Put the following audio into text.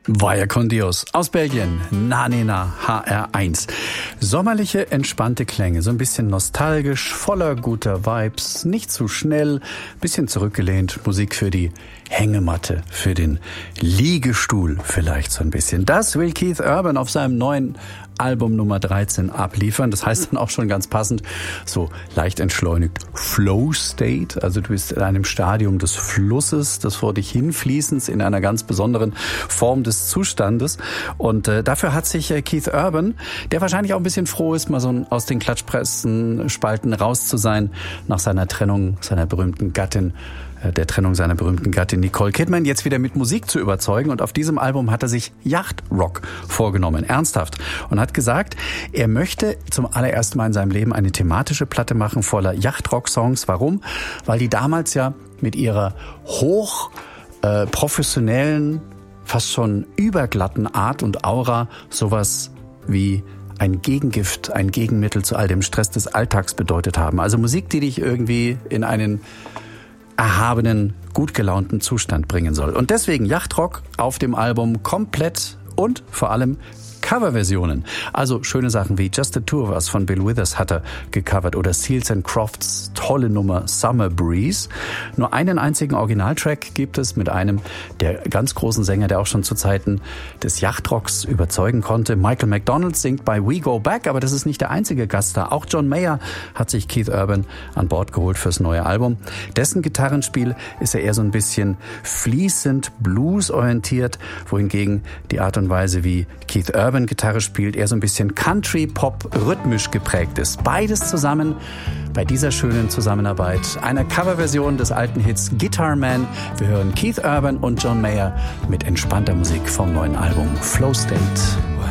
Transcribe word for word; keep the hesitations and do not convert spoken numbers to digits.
Vaya con Dios. Aus Belgien, Nanena, H R eins. Sommerliche, entspannte Klänge, so ein bisschen nostalgisch, voller guter Vibes, nicht zu schnell, bisschen zurückgelehnt, Musik für die Hängematte, für den Liegestuhl vielleicht so ein bisschen. Das will Keith Urban auf seinem neuen Album Nummer dreizehn abliefern. Das heißt dann auch schon ganz passend, so leicht entschleunigt Flow State. Also du bist in einem Stadium des Flusses, des vor dich hinfließens, in einer ganz besonderen Form des Zustandes. Und äh, dafür hat sich äh, Keith Urban, der wahrscheinlich auch ein bisschen froh ist, mal so aus den Klatschpressen-Spalten raus zu sein, nach seiner Trennung, seiner berühmten Gattin, der Trennung seiner berühmten Gattin Nicole Kidman, jetzt wieder mit Musik zu überzeugen. Und auf diesem Album hat er sich Yachtrock vorgenommen, ernsthaft. Und hat gesagt, er möchte zum allerersten Mal in seinem Leben eine thematische Platte machen voller Yachtrock-Songs. Warum? Weil die damals ja mit ihrer hoch äh, professionellen, fast schon überglatten Art und Aura sowas wie ein Gegengift, ein Gegenmittel zu all dem Stress des Alltags bedeutet haben. Also Musik, die dich irgendwie in einen erhabenen, gut gelaunten Zustand bringen soll. Und deswegen Yachtrock auf dem Album komplett und vor allem Coverversionen. Also schöne Sachen wie Just the Two of Us von Bill Withers hat er gecovert oder Seals and Crofts tolle Nummer Summer Breeze. Nur einen einzigen Originaltrack gibt es mit einem der ganz großen Sänger, der auch schon zu Zeiten des Yachtrocks überzeugen konnte. Michael McDonald singt bei We Go Back, aber das ist nicht der einzige Gast da. Auch John Mayer hat sich Keith Urban an Bord geholt fürs neue Album. Dessen Gitarrenspiel ist ja eher so ein bisschen fließend bluesorientiert, wohingegen die Art und Weise, wie Keith Urban Gitarre spielt, eher so ein bisschen Country-Pop-rhythmisch geprägt ist. Beides zusammen bei dieser schönen Zusammenarbeit einer Coverversion des alten Hits Guitar Man. Wir hören Keith Urban und John Mayer mit entspannter Musik vom neuen Album Flow State.